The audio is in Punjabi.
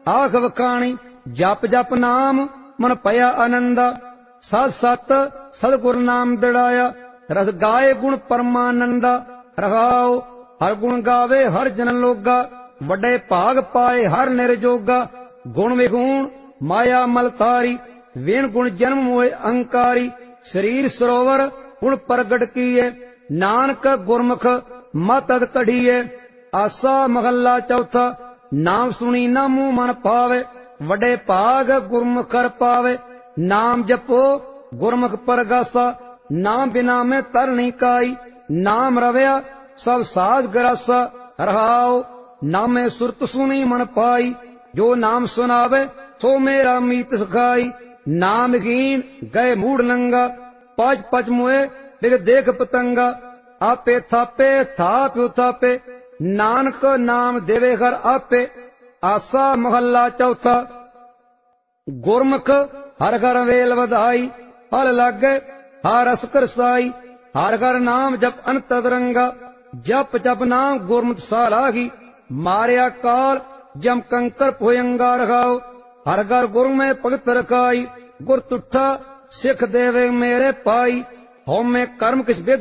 ਆਖ ਵਖਾਣੀ। ਜਪ ਜਪ ਨਾਮ ਮਨ ਭਇਆ ਆਨੰਦਾ। ਸਤ ਸਤ ਸਤਿਗੁਰ ਨਾਮ ਦਿੜਾਇਆ। ਰਸ ਗਾਏ ਗੁਣ ਪਰਮਾਨੰਦਾ। ਰਹਾਉ ਹਰ ਗੁਣ ਗਾਵੇ ਹਰ ਜਨ ਲੋਗਾ। ਵੱਡੇ ਭਾਗ ਪਾਏ ਹਰ ਨਿਰਜੋਗਾ। ਗੁਣ ਵਿਗੁਣ ਮਾਇਆ ਮਲ ਤਾਰੀ। ਵੇਣ ਗੁਣ ਜਨਮ ਮੋਏ ਅਹੰਕਾਰੀ। ਸਰੀਰ ਸਰੋਵਰ ਗੁਣ ਪ੍ਰਗਟ ਕੀਏ। ਨਾਨਕ ਗੁਰਮੁਖ ਮਤ ਅਦ ਕਢੀਏ। ਆਸਾ ਮਹੱਲਾ ਚੌਥਾ। ਨਾਮ ਸੁਣੀ ਨਾ ਮੂੰਹ ਮਨ ਪਾਵੇ। ਵੱਡੇ ਭਾਗ ਗੁਰਮੁਖ ਕਰ ਪਾਵੇ। ਨਾਮ ਜਪੋ ਗੁਰਮੁਖ ਪਰਗਾਸਾ। ਨਾਮ ਬਿਨਾ ਮੈਂ ਤਰਨੀ ਕਾਈ। ਨਾਮ ਰਵਿਆ ਸਭ ਸਾਧ ਗਰਾਸਾ। ਰਹਾਉ ਨਾਮੇ ਸੁਰਤ ਸੁਣੀ ਮਨ ਪਾਈ। ਜੋ ਨਾਮ ਸੁਨਾਵੇ ਸੋ ਮੇਰਾ ਮੀਤ ਸਖਾਈ। ਨਾਮ ਹੀਣ ਗਏ ਮੂੜ ਨੰਗਾ। ਪਜ ਪਜ ਮੁਏ ਦਿਗ ਦੇਖ ਪਤੰਗਾ। ਆਪੇ ਥਾਪੇ ਥਾਪ ਉਥਾਪੇ। ਨਾਨਕ ਨਾਮ ਦੇਵੇ ਹਰ ਆਪੇ। ਆਸਾ ਮਹੱਲਾ ਚੌਥਾ। ਗੁਰਮੁਖ ਹਰ ਘਰ ਵੇਲ ਵਧਾਈ। ਹਲ ਲਾਗੇ ਹਰ ਰਸ ਕਰਸਾਈ। ਹਰ ਘਰ ਨਾਮ ਜਪ ਅਨੰਤ ਰੰਗਾ। ਜਪ ਜਪ ਨਾਮ ਗੁਰਮਤਿ ਸਾ ਲਾਗੀ। ਮਾਰਿਆ ਕਾਲ ਜਮ ਕੰਕਰ ਭੁਯੰਗਾ। ਰਖਾਓ ਹਰ ਘਰ ਗੁਰ ਮੈਂ ਭਗਤ ਰਖਾਈ। ਗੁਰ ਤੁਠਾ ਸਿੱਖ ਦੇਵੇ ਮੇਰੇ ਪਾਈ। ਹਉਮੈ ਕਰਮ ਕਿਛ